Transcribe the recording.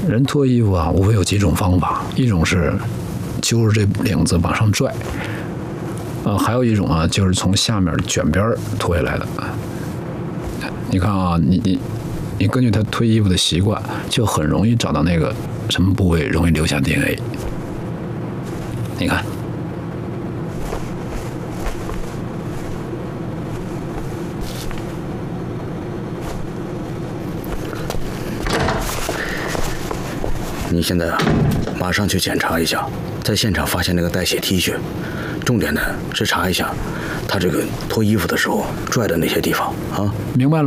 人脱衣服啊，无非有几种方法，一种是揪着这领子往上拽，还有一种啊，就是从下面卷边脱下来的。你看啊，你根据他脱衣服的习惯，就很容易找到那个什么部位容易留下 DNA。你看。 你现在啊，马上去检查一下，在现场发现那个带血 T 恤，重点呢是查一下他这个脱衣服的时候拽的那些地方啊。 明白了。